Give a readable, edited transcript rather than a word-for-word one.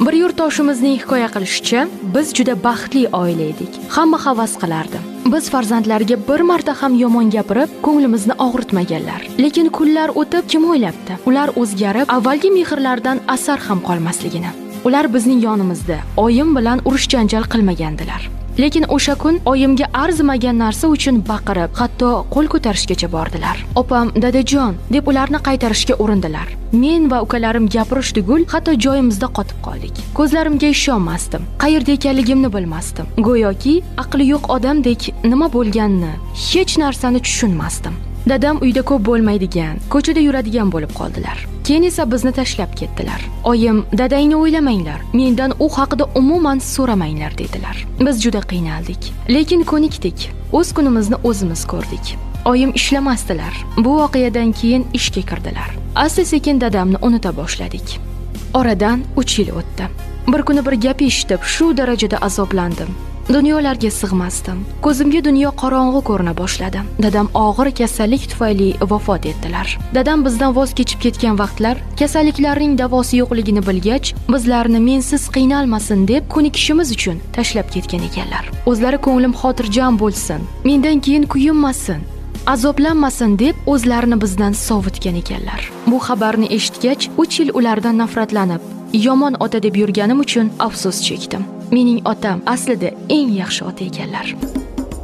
Bir yurtdoshimizning hikoya qilishicha, biz juda baxtli oila edik. Hamma havas qilardi. Biz farzandlariga bir marta ham yomon gapirib, ko'nglimizni og'ritmaganlar. Lekin kunlar o'tib, kim o'ylabdi? Ular o'zgarib, avvalgi mehrlardan asar ham qolmasligini. Ular bizning yonimizda oyim bilan urush-janjal qilmagandilar. Lekin o'sha kun oyimga arzimagan narsa uchun baqirib, hatto qo'l ko'tarishgacha bordilar. Opam, dadajon deb ularni qaytarishga urindilar. Men va ukalarim gapirish tugul, hatto joyimizda qotib qoldik. Ko'zlarimga ishonmasdim. Qayerda ekanligimni bilmasdim. Go'yoki aqli yo'q odamdek nima bo'lganini, hech narsani tushunmasdim. Dadam uyda ko'p bo'lmaydigan, ko'chada yuradigan bo'lib qoldilar. Keyin esa bizni tashlab ketdilar. Oyim, dadangni o'ylamanglar, mendan u haqida umuman so'ramanglar dedilar. Biz juda qiynaldik, lekin ko'nikdik. O'z kunimizni o'zimiz ko'rdik. Oyim ishlamasdilar. Bu voqeadan keyin ishga kirdilar. Asta-sekin dadamni unuta boshladik. Oradan 3 yil o'tdi. Bir kuni bir gap eshitib, shu darajada azoblandim. Dunyolarga sig'masdim. Ko'zimga dunyo qorong'u ko'rina boshladi. Dadam og'ir kasallik tufayli vafot etdilar. Dadam bizdan voz kechib ketgan vaqtlar kasalliklarning davosi yo'qligini bilgach, bizlarni mensiz qiynalmasin deb ko'nikishimiz uchun tashlab ketgan ekanlar. O'zlari ko'nglim xotirjam bo'lsin, mendan keyin kuyinmasin, azoblanmasin deb o'zlarini bizdan sovutgan ekanlar. Bu xabarni eshitgach, 3 yil ulardan nafratlanib, yomon ota deb yurganim uchun afsus chekdim. Mening otam aslida eng yaxshi ota ekanlar.